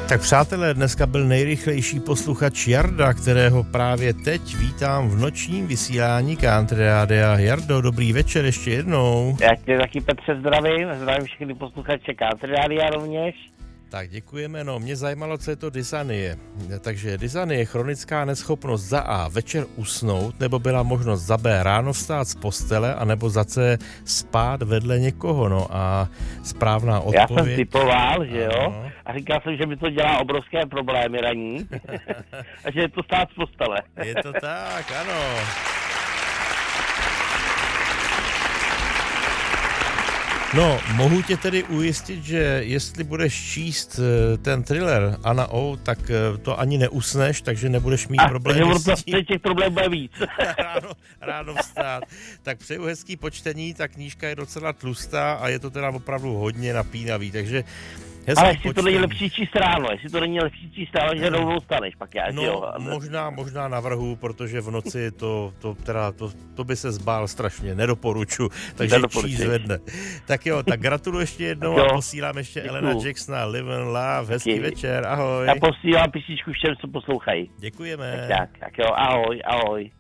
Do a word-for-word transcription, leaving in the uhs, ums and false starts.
Tak přátelé, dneska byl nejrychlejší posluchač Jarda, kterého právě teď vítám v nočním vysílání Country Rádia. Jardo, dobrý večer ještě jednou. Já tě taky, Petře, zdravím, zdravím všechny posluchače Country Rádia rovněž. Tak děkujeme, no mě zajímalo, co je to dysanie. Takže dysanie je chronická neschopnost za A večer usnout, nebo byla možnost za B ráno vstát z postele, anebo za C spát vedle někoho, no a správná odpověď. Já jsem typoval, že jo, ano. A říkal jsem, že mi to dělá obrovské problémy raní, a že je to stát z postele. Je to tak, ano. No, mohu tě tedy ujistit, že jestli budeš číst ten thriller Anna O, tak to ani neusneš, takže nebudeš mít a, problémy to, s tím. těch problémů bude víc. ráno, ráno vstát. Tak přeju hezký počtení, ta knížka je docela tlustá a je to teda opravdu hodně napínavý, takže ale jestli to není lepší číst ráno, jestli to není lepší číst ráno, že rovnou staneš, pak já, no, jo. možná, možná navrhu, protože v noci to, to, teda, to, to by se zbál strašně, nedoporučuji, takže číst vedne. Tak jo, tak gratuluji ještě jednou a posílám ještě Děkuju. Elena Jacksona, Live and Love, hezký Děkuji. Večer, ahoj. Já posílám písničku všem, co poslouchají. Děkujeme. Tak, tak, tak jo, ahoj, ahoj.